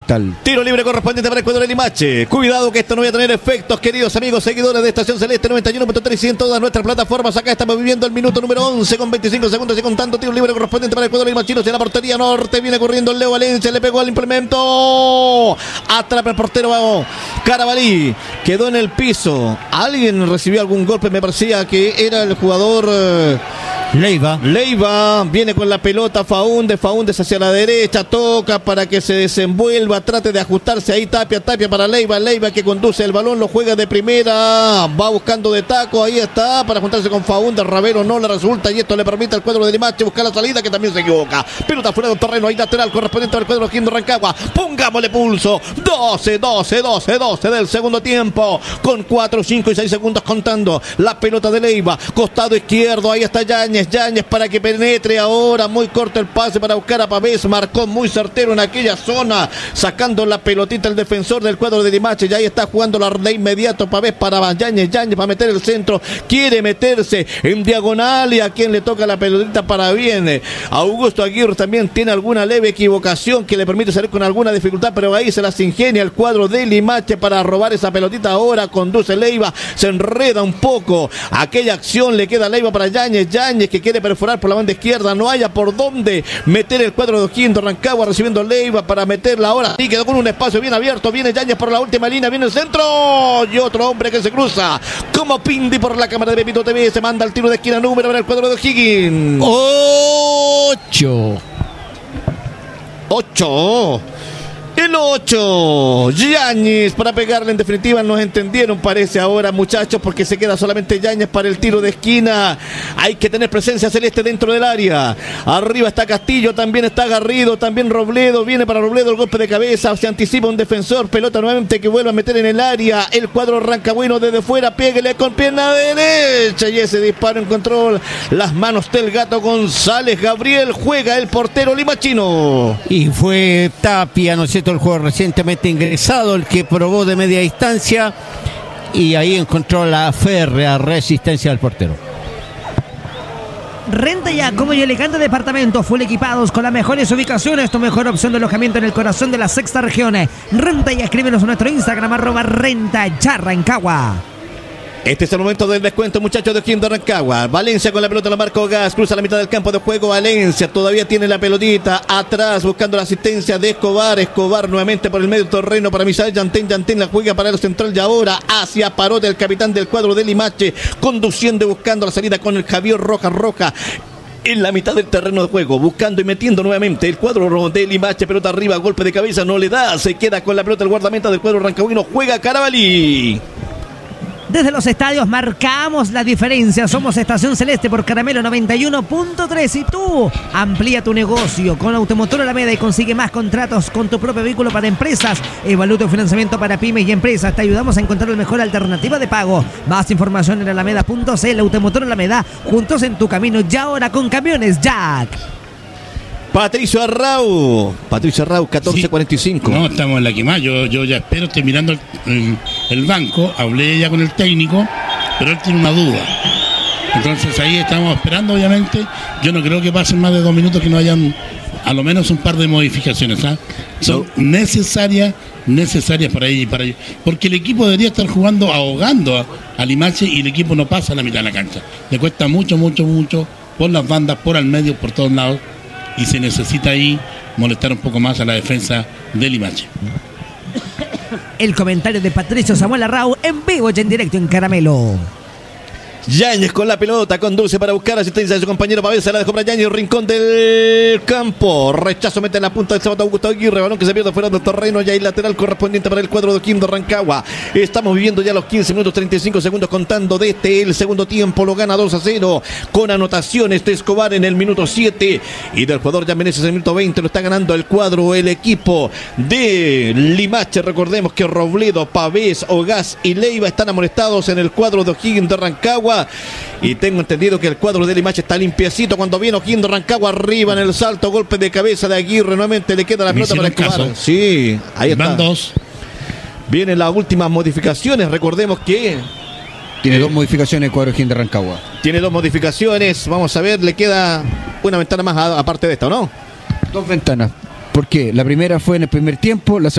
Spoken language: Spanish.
fundamental. Tiro libre correspondiente para el cuadro de Limache. Cuidado que esto no va a tener efectos, queridos amigos seguidores de Estación Celeste 91.3 y en todas nuestras plataformas. Acá estamos viviendo el minuto número 11 con 25 segundos y contando. Tiro libre correspondiente para el cuadro de Limachinos en la portería norte. Viene corriendo Leo Valencia, le pegó al implemento. Atrapa el portero Carabalí. Quedó en el piso. Alguien recibió algún golpe, me parecía que era el jugador Leiva, viene con la pelota Faúndez hacia la derecha, toca para que se desenvuelva, trate de ajustarse ahí Tapia para Leiva que conduce el balón, lo juega de primera, va buscando de taco, ahí está, para juntarse con Faúndez, Ravero no le resulta y esto le permite al cuadro de Limache buscar la salida que también se equivoca, pelota fuera del terreno, ahí lateral correspondiente al cuadro de Quindío Rancagua, pongámosle pulso, 12 del segundo tiempo, con 4, 5 y 6 segundos contando, la pelota de Leiva, costado izquierdo, ahí está Yáñez para que penetre ahora, muy corto el pase para buscar a Pavés, marcó muy certero en aquella zona, sacando la pelotita el defensor del cuadro de Limache, y ahí está jugando de inmediato Pavés para Yáñez para meter el centro, quiere meterse en diagonal y a quien le toca la pelotita para bien, Augusto Aguirre también tiene alguna leve equivocación que le permite salir con alguna dificultad, pero ahí se las ingenia el cuadro de Limache para robar esa pelotita, ahora conduce Leiva, se enreda un poco, aquella acción le queda a Leiva para Yáñez que quiere perforar por la banda izquierda, no haya por dónde meter el cuadro de O'Higgins Rancagua, recibiendo Leiva para meterla ahora, y quedó con un espacio bien abierto, viene Yáñez por la última línea, viene el centro, y otro hombre que se cruza, como Pindi por la cámara de Pepito TV, se manda el tiro de esquina número para el cuadro de O'Higgins. 8. El 8, Yáñez para pegarle, en definitiva nos entendieron parece ahora muchachos, porque se queda solamente Yáñez para el tiro de esquina, hay que tener presencia celeste dentro del área, arriba está Castillo, también está Garrido, también Robledo, viene para Robledo el golpe de cabeza, se anticipa un defensor, pelota nuevamente que vuelve a meter en el área, el cuadro rancagüino desde fuera, péguele con pierna derecha y ese disparo encontró las manos del Gato González, Gabriel, juega el portero limachino. Y fue Tapia, ¿no es cierto?, el juego recientemente ingresado, el que probó de media distancia y ahí encontró la férrea resistencia del portero. Renta ya como y elegante departamento, full equipados con las mejores ubicaciones, tu mejor opción de alojamiento en el corazón de la sexta región. Renta ya, escríbenos a nuestro Instagram @Renta ya Rancagua. Este es el momento del descuento, muchachos, de Quindío Rancagua. Valencia con la pelota, la marca Gas, cruza la mitad del campo de juego. Valencia todavía tiene la pelotita atrás, buscando la asistencia de Escobar. Escobar nuevamente por el medio terreno para Misael Yantén. Yantén la juega para el central y ahora hacia Parote, el capitán del cuadro de Limache, conduciendo y buscando la salida con el Javier Roja. En la mitad del terreno de juego, buscando y metiendo nuevamente el cuadro de Limache, pelota arriba, golpe de cabeza, no le da, se queda con la pelota el guardameta del cuadro rancagüino, juega Carabalí. Desde los estadios marcamos la diferencia. Somos Estación Celeste por Caramelo 91.3 y tú amplía tu negocio con Automotor Alameda y consigue más contratos con tu propio vehículo para empresas. Evalúa tu financiamiento para pymes y empresas. Te ayudamos a encontrar la mejor alternativa de pago. Más información en alameda.cl. Automotor Alameda, juntos en tu camino y ahora con Camiones Jack. Patricio Arrau, 14:45. Sí. No, estamos en la que más. Yo ya espero, estoy mirando el banco, hablé ya con el técnico, pero él tiene una duda. Entonces ahí estamos esperando, obviamente. Yo no creo que pasen más de 2 minutos que no hayan a lo menos un par de modificaciones. Son necesarias para ahí, porque el equipo debería estar jugando, ahogando a Limache y el equipo no pasa a la mitad de la cancha. Le cuesta mucho por las bandas, por al medio, por todos lados. Y se necesita ahí molestar un poco más a la defensa de Limache. El comentario de Patricio Samuel Arrau en vivo y en directo en Caramelo. Yáñez con la pelota, conduce para buscar asistencia de su compañero Pavés, se la dejó para Yáñez, rincón del campo, rechazo, mete en la punta del zapato Augusto Aguirre, balón que se pierde fuera del terreno, y ahí lateral correspondiente para el cuadro de Quindío Rancagua. Estamos viviendo ya los 15 minutos 35 segundos contando de el segundo tiempo, lo gana 2-0 con anotaciones de Escobar en el minuto 7 y del jugador Jan Meneses en el minuto 20, lo está ganando el equipo de Limache. Recordemos que Robledo, Pavés, Ogás y Leiva están amonestados en el cuadro de O'Higgins de Rancagua. Y tengo entendido que el cuadro de Limache está limpiecito cuando viene O'Higgins de Rancagua arriba en el salto, golpe de cabeza de Aguirre, nuevamente le queda la pelota para Escobar. Sí, ahí está. Van 2. Vienen las últimas modificaciones, recordemos que tiene 2 modificaciones el cuadro O'Higgins de Rancagua. Tiene 2 modificaciones, vamos a ver, le queda una ventana más aparte de esto, ¿no? 2 ventanas. ¿Por qué? La primera fue en el primer tiempo, la